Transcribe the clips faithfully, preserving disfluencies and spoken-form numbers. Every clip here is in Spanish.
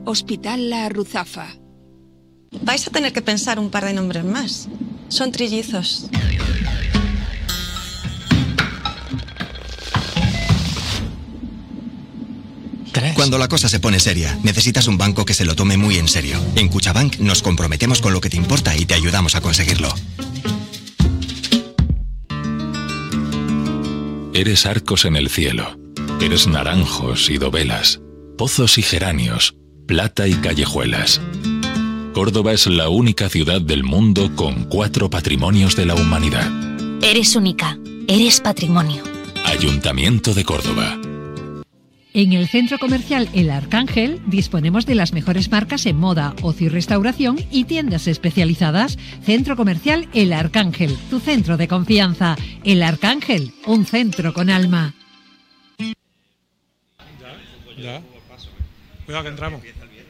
Hospital La Ruzafa. Vais a tener que pensar un par de nombres más. Son trillizos. Cuando la cosa se pone seria, necesitas un banco que se lo tome muy en serio. En Cuchabank nos comprometemos con lo que te importa y te ayudamos a conseguirlo. Eres arcos en el cielo. Eres naranjos y dovelas, pozos y geranios, plata y callejuelas. Córdoba es la única ciudad del mundo con cuatro patrimonios de la humanidad. Eres única. Eres patrimonio. Ayuntamiento de Córdoba. En el Centro Comercial El Arcángel disponemos de las mejores marcas en moda, ocio y restauración y tiendas especializadas. Centro Comercial El Arcángel, tu centro de confianza. El Arcángel, un centro con alma. Ya, ya. Cuidado que entramos.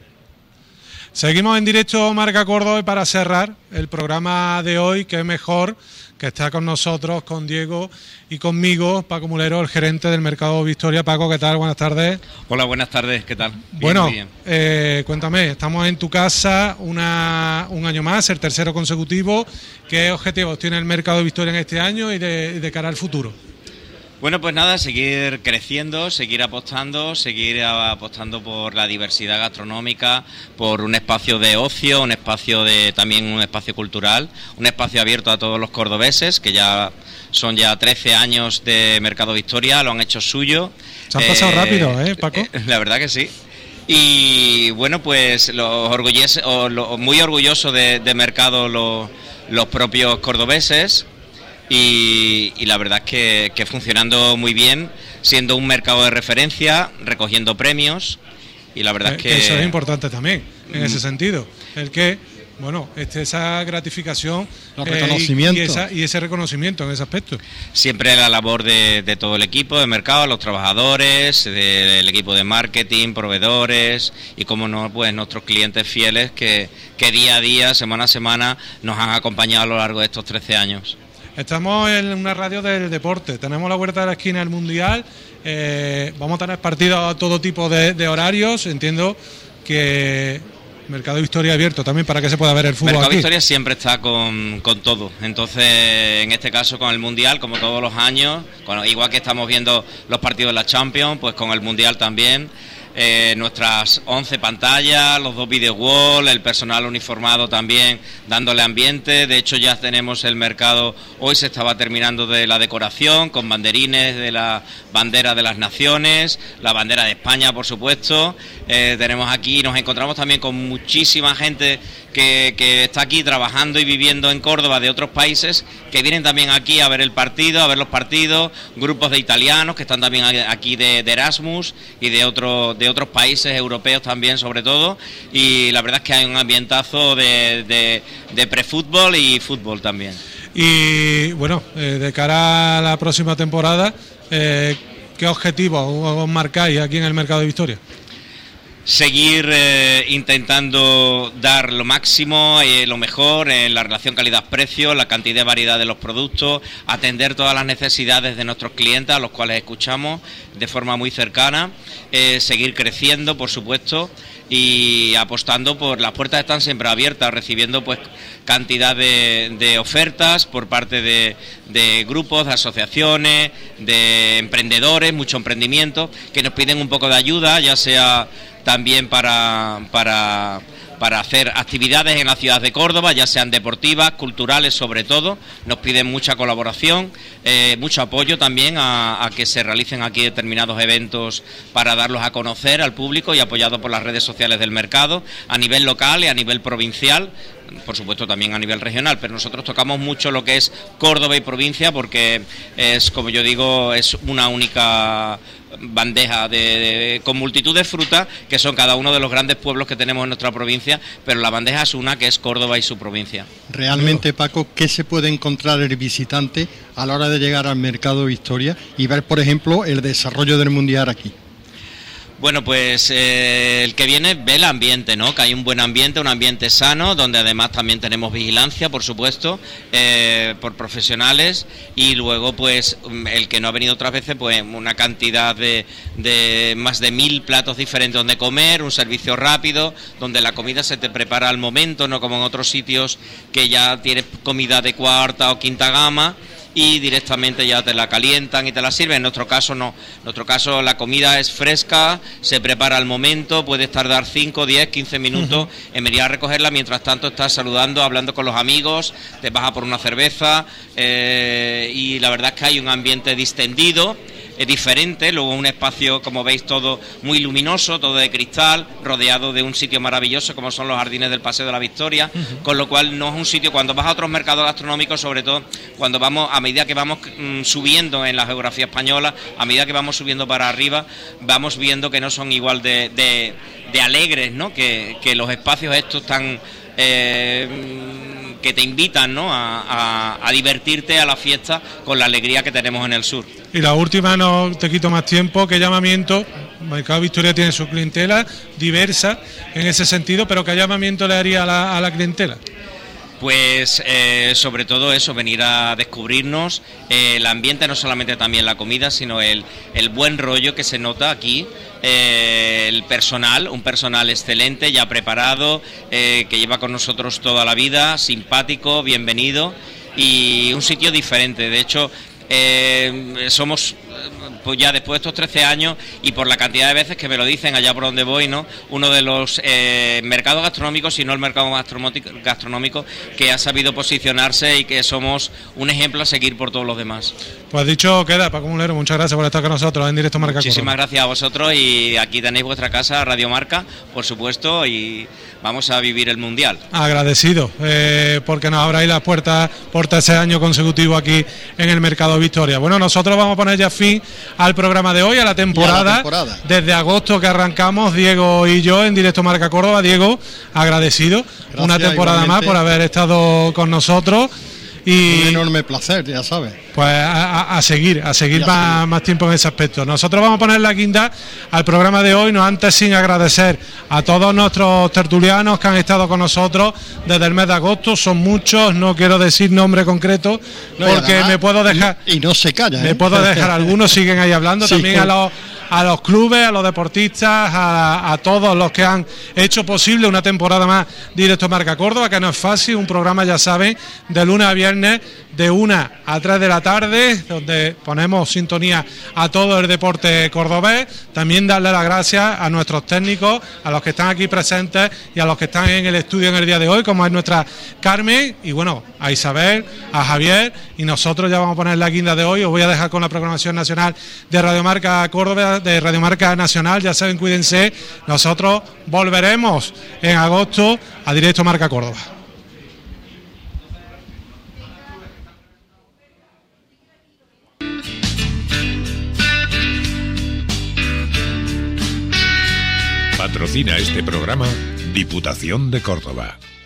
Seguimos en directo Marca Córdoba y para cerrar el programa de hoy, que es mejor que está con nosotros, con Diego y conmigo, Paco Mulero, el gerente del Mercado Victoria. Paco, ¿qué tal? Buenas tardes. Hola, buenas tardes, ¿qué tal? Bien, bueno, muy bien. Eh, cuéntame, estamos en tu casa una, un año más, el tercero consecutivo. ¿Qué objetivos tiene el Mercado Victoria en este año y de, de cara al futuro? Bueno, pues nada, seguir creciendo, seguir apostando, seguir apostando por la diversidad gastronómica, por un espacio de ocio, un espacio de también un espacio cultural, un espacio abierto a todos los cordobeses, que ya son ya trece años de Mercado Victoria, lo han hecho suyo. Se han pasado eh, rápido, ¿eh, Paco? Eh, la verdad que sí. Y bueno, pues los orgulles, o lo, muy orgulloso de, de Mercado los, los propios cordobeses. Y, y la verdad es que, que funcionando muy bien, siendo un mercado de referencia, recogiendo premios, y la verdad eh, es que... Eso es importante también, en mm. ese sentido, el que, bueno, este, esa gratificación Los reconocimientos. Eh, y, y, esa, y ese reconocimiento en ese aspecto. Siempre la labor de, de todo el equipo de mercado, los trabajadores, de, del equipo de marketing, proveedores y, como no, pues nuestros clientes fieles que, que día a día, semana a semana, nos han acompañado a lo largo de estos trece años. Estamos en una radio del deporte, tenemos la vuelta de la esquina del Mundial, eh, vamos a tener partidos a todo tipo de, de horarios, entiendo que Mercado Victoria abierto también para que se pueda ver el fútbol. Mercado aquí. Victoria siempre está con, con todo, entonces en este caso con el Mundial, como todos los años, con, igual que estamos viendo los partidos de la Champions, pues con el Mundial también. Eh, nuestras once pantallas, los dos video wall, el personal uniformado también dándole ambiente. De hecho ya tenemos el mercado, hoy se estaba terminando de la decoración con banderines de la bandera de las naciones, la bandera de España por supuesto. Eh, tenemos aquí, nos encontramos también con muchísima gente que, que está aquí trabajando y viviendo en Córdoba de otros países, que vienen también aquí a ver el partido, a ver los partidos, grupos de italianos que están también aquí de, de Erasmus y de otros de otros países europeos también sobre todo, y la verdad es que hay un ambientazo de, de, de prefútbol y fútbol también. Y bueno, eh, de cara a la próxima temporada, eh, ¿qué objetivos os marcáis aquí en el Mercado de Victoria? Seguir eh, intentando dar lo máximo, eh, lo mejor en la relación calidad-precio, la cantidad y variedad de los productos, atender todas las necesidades de nuestros clientes a los cuales escuchamos de forma muy cercana, eh, seguir creciendo por supuesto y apostando por las puertas están siempre abiertas, recibiendo pues cantidad de, de ofertas por parte de, de grupos, de asociaciones, de emprendedores, mucho emprendimiento, que nos piden un poco de ayuda, ya sea también para, para, para hacer actividades en la ciudad de Córdoba, ya sean deportivas, culturales sobre todo, nos piden mucha colaboración, eh, mucho apoyo también a, a que se realicen aquí determinados eventos para darlos a conocer al público y apoyado por las redes sociales del mercado, a nivel local y a nivel provincial, por supuesto también a nivel regional, pero nosotros tocamos mucho lo que es Córdoba y provincia porque es, como yo digo, es una única bandeja de, de, con multitud de frutas que son cada uno de los grandes pueblos que tenemos en nuestra provincia, pero la bandeja es una que es Córdoba y su provincia. Realmente, Paco, ¿qué se puede encontrar el visitante a la hora de llegar al Mercado Victoria y ver, por ejemplo, el desarrollo del Mundial aquí? Bueno, pues eh, el que viene ve el ambiente, ¿no? Que hay un buen ambiente, un ambiente sano, donde además también tenemos vigilancia, por supuesto, eh, por profesionales, y luego pues el que no ha venido otras veces, pues una cantidad de, de más de mil platos diferentes donde comer, un servicio rápido, donde la comida se te prepara al momento, no como en otros sitios que ya tienes comida de cuarta o quinta gama y directamente ya te la calientan y te la sirven. En nuestro caso no, en nuestro caso la comida es fresca, se prepara al momento, puedes tardar cinco, diez, quince minutos uh-huh. en venir a recogerla, mientras tanto estás saludando, hablando con los amigos, te vas a por una cerveza, eh, y la verdad es que hay un ambiente distendido, es diferente, luego un espacio, como veis, todo muy luminoso, todo de cristal, rodeado de un sitio maravilloso como son los jardines del Paseo de la Victoria, uh-huh. con lo cual no es un sitio, cuando vas a otros mercados gastronómicos, sobre todo cuando vamos, a medida que vamos mm, subiendo en la geografía española, a medida que vamos subiendo para arriba, vamos viendo que no son igual de, de, de alegres, ¿no? que, que los espacios estos tan... Eh, que te invitan, ¿no? a, a, a divertirte a la fiesta con la alegría que tenemos en el sur. Y la última, no te quito más tiempo, ¿qué llamamiento? Mercado Victoria tiene su clientela diversa en ese sentido, pero ¿qué llamamiento le haría a la, a la clientela? Pues eh, sobre todo eso, venir a descubrirnos eh, el ambiente, no solamente también la comida, sino el, el buen rollo que se nota aquí, eh, el personal, un personal excelente, ya preparado, eh, que lleva con nosotros toda la vida, simpático, bienvenido, y un sitio diferente. De hecho, eh, somos... pues ya después de estos trece años y por la cantidad de veces que me lo dicen allá por donde voy, ¿no? Uno de los eh, mercados gastronómicos, si no el mercado gastronómico, que ha sabido posicionarse y que somos un ejemplo a seguir por todos los demás. Pues dicho queda, Paco Mulero, muchas gracias por estar con nosotros en Directo Marca Córdoba. Muchísimas gracias a vosotros, y aquí tenéis vuestra casa, Radio Marca, por supuesto, y vamos a vivir el Mundial. Agradecido, eh, porque nos abráis las puertas por tercer año consecutivo aquí en el Mercado Victoria. Bueno, nosotros vamos a poner ya fin al programa de hoy, a la temporada, a la temporada. Desde agosto que arrancamos, Diego y yo, en Directo Marca Córdoba. Diego, agradecido, gracias, una temporada igualmente, más por haber estado con nosotros. Y un enorme placer, ya sabes. Pues a, a, a seguir, a seguir más, más tiempo en ese aspecto. Nosotros vamos a poner la guinda al programa de hoy, no antes sin agradecer a todos nuestros tertulianos que han estado con nosotros desde el mes de agosto. Son muchos, no quiero decir nombre concreto, no, porque además, me puedo dejar... Y no se calla, Me ¿eh? puedo dejar, algunos siguen ahí hablando, sí, también a los... a los clubes, a los deportistas, a, a todos los que han hecho posible una temporada más Directo Marca Córdoba, que no es fácil, un programa, ya saben, de lunes a viernes, de una a tres de la tarde, donde ponemos sintonía a todo el deporte cordobés. También darle las gracias a nuestros técnicos, a los que están aquí presentes y a los que están en el estudio en el día de hoy, como es nuestra Carmen, y bueno, a Isabel, a Javier, y nosotros ya vamos a poner la guinda de hoy. Os voy a dejar con la programación nacional de Radio Marca Córdoba, de Radio Marca Nacional. Ya saben, cuídense, nosotros volveremos en agosto a Directo Marca Córdoba. Patrocina este programa Diputación de Córdoba.